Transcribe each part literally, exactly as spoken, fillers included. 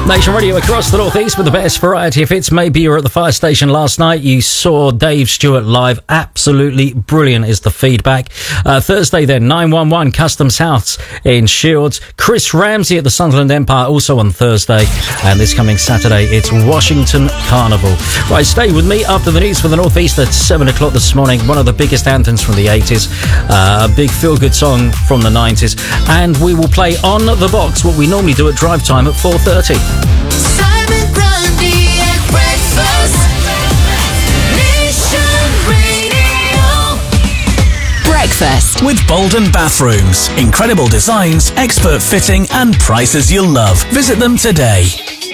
Nation Radio across the northeast with the best variety of hits. Maybe you were at the fire station last night. You saw Dave Stewart live. Absolutely brilliant is the feedback. Uh, Thursday then, nine one one Customs House in Shields. Chris Ramsey at the Sunderland Empire also on Thursday. And this coming Saturday, it's Washington Carnival. Right, stay with me after the news for the northeast at seven o'clock this morning. One of the biggest anthems from the eighties. Uh, a big feel-good song from the nineties. And we will play On the Box, what we normally do at drive time at four thirty. Simon Grundy at breakfast. Nation Radio. Breakfast with Bolden Bathrooms. Incredible designs, expert fitting, and prices you'll love. Visit them today.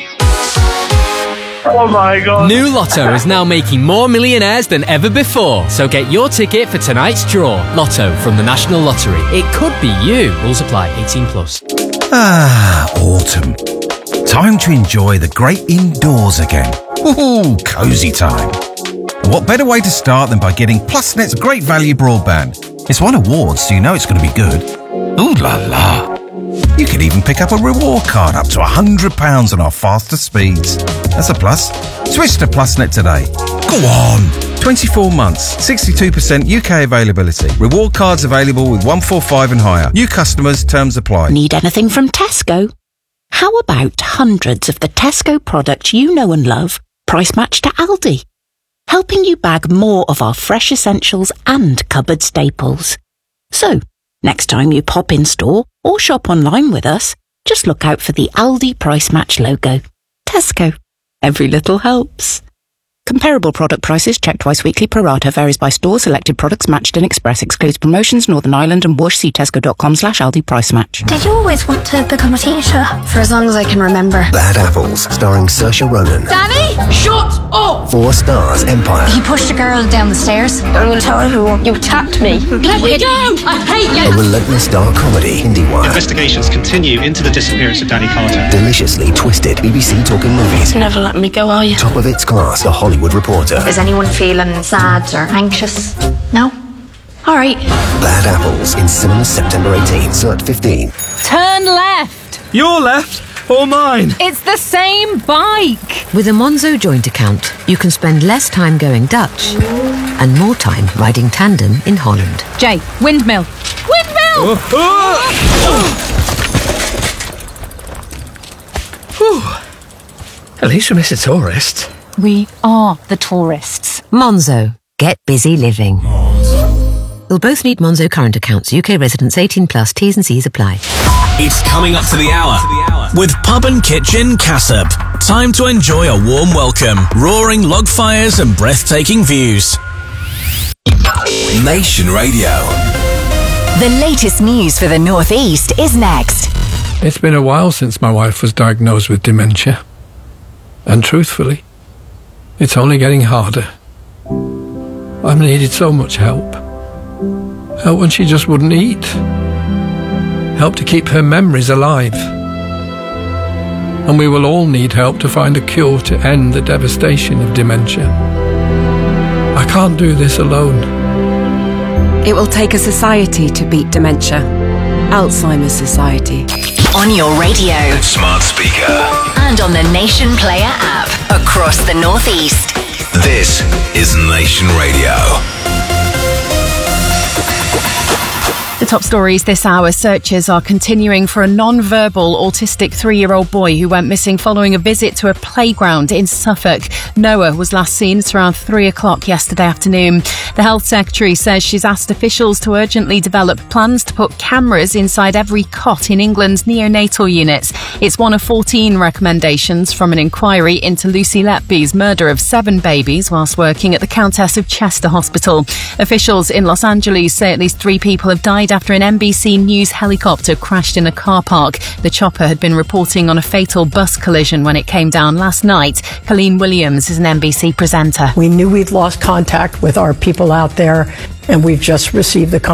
Oh my God. New Lotto is now making more millionaires than ever before. So get your ticket for tonight's draw. Lotto from the National Lottery. It could be you. Rules apply. eighteen plus. Ah, autumn. Time to enjoy the great indoors again. Ooh, cosy time. What better way to start than by getting PlusNet's great value broadband? It's won awards, so you know it's going to be good. Ooh la la. You can even pick up a reward card up to one hundred pounds on our faster speeds. That's a plus. Switch to PlusNet today. Go on. twenty-four months, sixty-two percent U K availability. Reward cards available with one forty-five and higher. New customers, terms apply. Need anything from Tesco? How about hundreds of the Tesco products you know and love, price matched to Aldi? Helping you bag more of our fresh essentials and cupboard staples. So, next time you pop in store or shop online with us, just look out for the Aldi Price Match logo. Tesco. Every little helps. Comparable product prices checked twice weekly. Pro rata varies by store. Selected products matched in Express. Excludes promotions. Northern Ireland and Whoosh. See tesco.com slash Aldi Price Match. Did you always want to become a teacher? For as long as I can remember. Bad Apples, starring Saoirse Ronan. Danny, shut up! Four Stars Empire. He pushed a girl down the stairs. I'm going to tell everyone you attacked me. Let me go! I hate you! A relentless dark comedy, IndieWire. Investigations continue into the disappearance of Danny Carter. Deliciously twisted B B C Talking Movies. Never let me go, are you? Top of its class, The Hollywood Reporter. Is anyone feeling sad or anxious? No? All right. Bad Apples in cinemas September eighteenth, slot fifteen. Turn left. Your left or mine? It's the same bike. With a Monzo joint account, you can spend less time going Dutch and more time riding tandem in Holland. Jay, windmill. Windmill! Oh, oh. At least we miss a tourist. We are the tourists. Monzo. Get busy living. You'll both need Monzo current accounts. U K residents eighteen plus. T's and C's apply. It's coming up to the hour with Pub and Kitchen Cassop. Time to enjoy a warm welcome, roaring log fires and breathtaking views. Nation Radio. The latest news for the North East is next. It's been a while since my wife was diagnosed with dementia. And truthfully, it's only getting harder. I've needed so much help. Help when she just wouldn't eat. Help to keep her memories alive. And we will all need help to find a cure to end the devastation of dementia. I can't do this alone. It will take a society to beat dementia. Alzheimer's Society. On your radio. Smart speaker. And on the Nation Player app. Across the North East. This is Nation Radio. The top stories this hour. Searchers are continuing for a non-verbal autistic three-year-old boy who went missing following a visit to a playground in Suffolk. Noah was last seen at around three o'clock yesterday afternoon. The Health Secretary says she's asked officials to urgently develop plans to put cameras inside every cot in England's neonatal units. It's one of fourteen recommendations from an inquiry into Lucy Letby's murder of seven babies whilst working at the Countess of Chester Hospital. Officials in Los Angeles say at least three people have died after an N B C News helicopter crashed in a car park. The chopper had been reporting on a fatal bus collision when it came down last night. Colleen Williams is an N B C presenter. We knew we'd lost contact with our people out there, and we've just received the